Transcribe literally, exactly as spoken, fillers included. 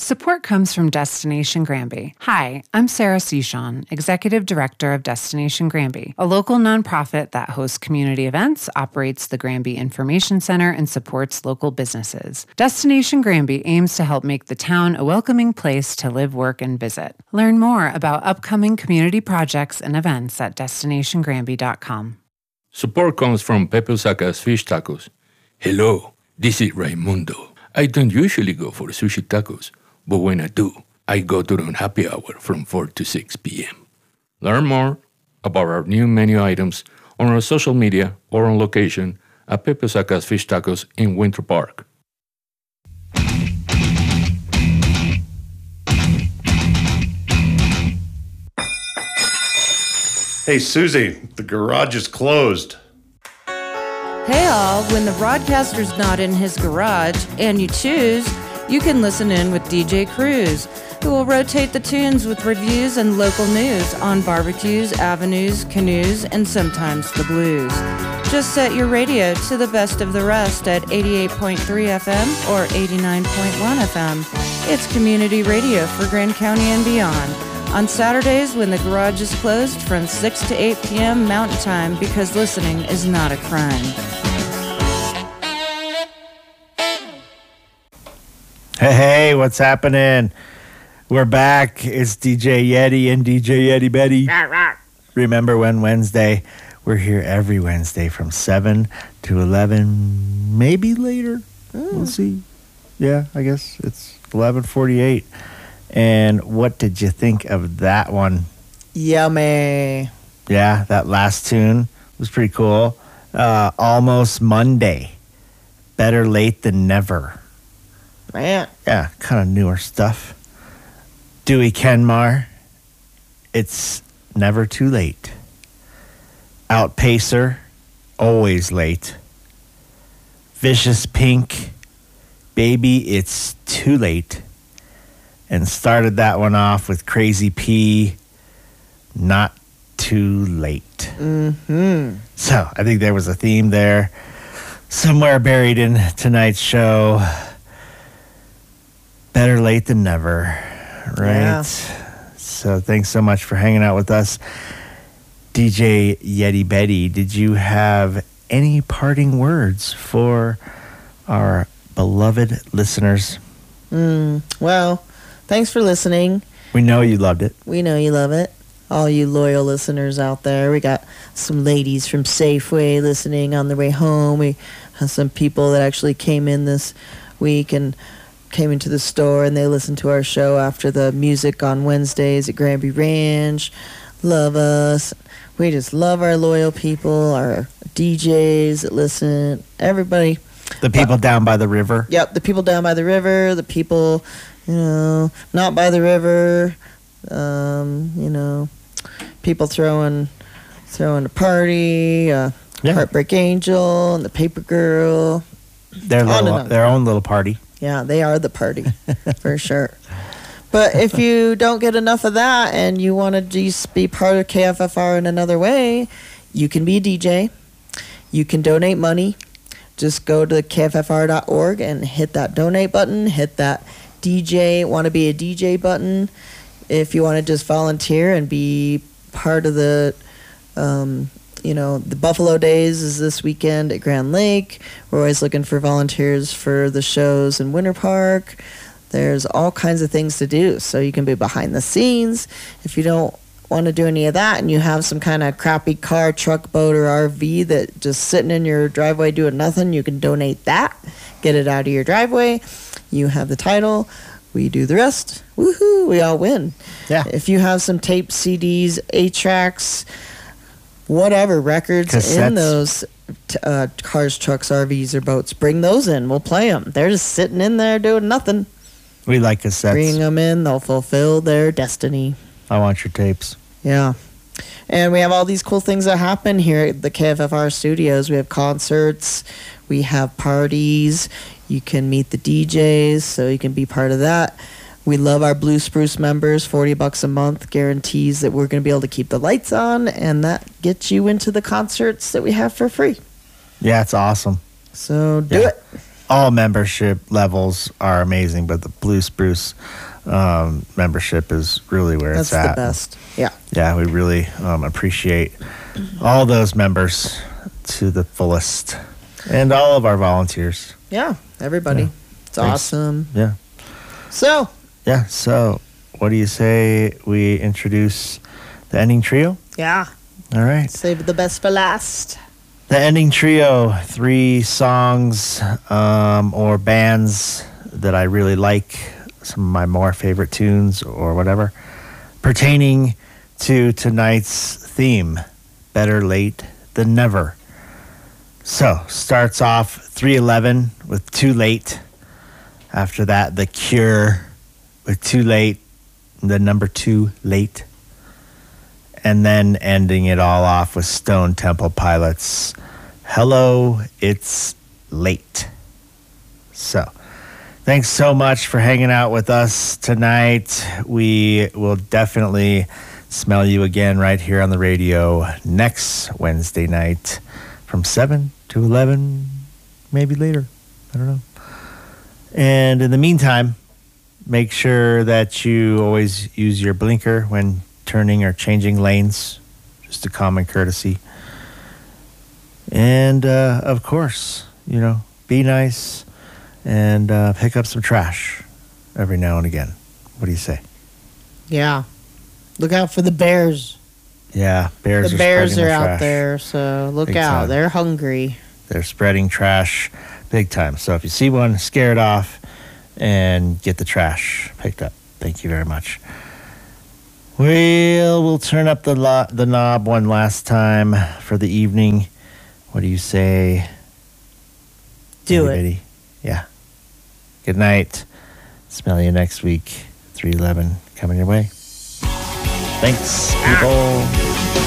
Support comes from Destination Granby. Hi, I'm Sarah Sechon, Executive Director of Destination Granby, a local nonprofit that hosts community events, operates the Granby Information Center, and supports local businesses. Destination Granby aims to help make the town a welcoming place to live, work, and visit. Learn more about upcoming community projects and events at destination granby dot com. Support comes from Pepe Osaka's Fish Tacos. Hello, this is Raimundo. I don't usually go for sushi tacos, but when I do, I go during happy hour from four to six p.m. Learn more about our new menu items on our social media or on location at Pepe Osaka's Fish Tacos in Winter Park. Hey, Susie, the garage is closed. Hey all, when the broadcaster's not in his garage and you choose, you can listen in with D J Cruz, who will rotate the tunes with reviews and local news on barbecues, avenues, canoes, and sometimes the blues. Just set your radio to the best of the rest at eighty-eight point three F M or eighty-nine point one F M. It's community radio for Grand County and beyond. On Saturdays when the garage is closed from six to eight p.m. Mountain Time, because listening is not a crime. Hey, hey, what's happening? We're back. It's D J Yeti and D J Yeti Betty. Remember when Wednesday? We're here every Wednesday from seven to eleven, maybe later. Mm. We'll see. Yeah, I guess it's eleven forty-eight. And what did you think of that one? Yummy. Yeah, that last tune was pretty cool. Uh, Almost Monday. Better late than never. Man. Yeah, kind of newer stuff. Dewey Kenmar. It's never too late. Outpacer. Always late. Vicious Pink. Baby, it's too late. And started that one off with Crazy P, Not Too Late. Mm-hmm. So I think there was a theme there somewhere buried in tonight's show. Better late than never, right? Yeah. So thanks so much for hanging out with us. D J Yeti Betty, did you have any parting words for our beloved listeners? Mm, well... Thanks for listening. We know you loved it. We know you love it. All you loyal listeners out there. We got some ladies from Safeway listening on their way home. We have some people that actually came in this week and came into the store and they listened to our show after the music on Wednesdays at Granby Ranch. Love us. We just love our loyal people, our D Js that listen, everybody. The people uh, down by the river. Yep, the people down by the river, the people... You know, not by the river. Um, you know, people throwing, throwing a party. Uh, yeah. Heartbreak Angel and the Paper Girl. Their little, their own little party. Yeah, they are the party for sure. But if you don't get enough of that and you want to just be part of K F F R in another way, you can be a D J. You can donate money. Just go to K F F R dot org and hit that donate button. Hit that D J, want to be a D J button. If you want to just volunteer and be part of the, um, you know, the Buffalo Days is this weekend at Grand Lake. We're always looking for volunteers for the shows in Winter Park. There's all kinds of things to do. So you can be behind the scenes. If you don't want to do any of that and you have some kind of crappy car, truck, boat, or R V that just sitting in your driveway doing nothing, you can donate that. Get it out of your driveway. You have the title. We do the rest. Woohoo! We all win. Yeah. If you have some tapes, C Ds, eight tracks, whatever, records Cassettes. in those t- uh, cars, trucks, R Vs, or boats, bring those in. We'll play them. They're just sitting in there doing nothing. We like cassettes. Bring them in. They'll fulfill their destiny. I want your tapes. Yeah. And we have all these cool things that happen here at the K F F R studios. We have concerts. We have parties. You can meet the D Js, so you can be part of that. We love our Blue Spruce members. forty bucks a month guarantees that we're going to be able to keep the lights on, and that gets you into the concerts that we have for free. Yeah, it's awesome. So do yeah. it. all membership levels are amazing, but the Blue Spruce um, membership is really where That's it's at. the best. Yeah. Yeah, we really um, appreciate all those members to the fullest, and all of our volunteers. Yeah. Everybody. Yeah. It's Thanks. awesome. Yeah. So, Yeah, so what do you say we introduce the ending trio? yeah. All right. Save the best for last. The ending trio, three songs um, or bands that I really like, some of my more favorite tunes or whatever, pertaining to tonight's theme, Better Late Than Never. So, starts off three eleven with Too Late. After that, The Cure with Too Late, the number two, Late. And then ending it all off with Stone Temple Pilots, Hello, It's Late. So, thanks so much for hanging out with us tonight. We will definitely smell you again right here on the radio next Wednesday night from seven to eleven, maybe later. I don't know. And in the meantime, make sure that you always use your blinker when turning or changing lanes, just a common courtesy. And, uh, of course, you know, be nice and uh, pick up some trash every now and again. What do you say? Yeah. Look out for the bears. Yeah, bears The are bears are spreading their out trash. there, so look Big out. time. They're hungry. They're spreading trash big time. So if you see one, scare it off and get the trash picked up. Thank you very much. Well, we'll turn up the lo- the knob one last time for the evening. What do you say? Do it. Anybody? Yeah. Good night. Smell you next week. three eleven coming your way. Thanks, people.